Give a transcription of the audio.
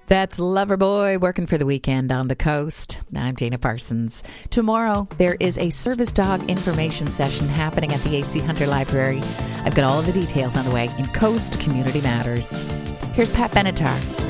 That's Loverboy working for the weekend on the coast. I'm Dana Parsons. Tomorrow, there is a service dog information session happening at the AC Hunter Library. I've got all of the details on the way in Coast Community Matters. Here's Pat Benatar.